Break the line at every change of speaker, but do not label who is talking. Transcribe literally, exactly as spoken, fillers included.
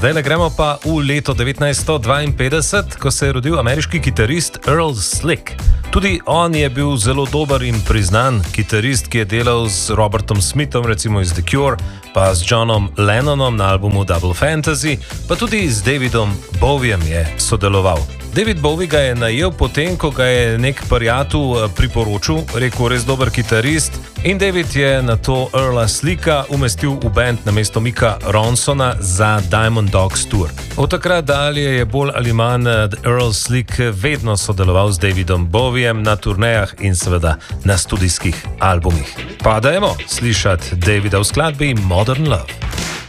Zdaj le gremo pa v leto devetnajststo dvainpetdeset, ko se je rodil ameriški kitarist Earl Slick. Tudi on je bil zelo dober in priznan kitarist, ki je delal z Robertom Smithom, recimo iz The Cure, pa z Johnom Lennonom na albumu Double Fantasy, pa tudi z Davidom Bowiem je sodeloval. David Bowie ga je najel potem, ko ga je nek prijatelj priporočil, rekel res dober kitarist, in David je na to Earla Slicka umestil v band namesto Micka Ronsona za Diamond Dogs Tour. Od takrat dalje je bolj ali manj Earl Slick vedno sodeloval z Davidom Bowiem na turnejah in seveda na studijskih albumih. Pa dajmo slišati Davida v skladbi Modern Love.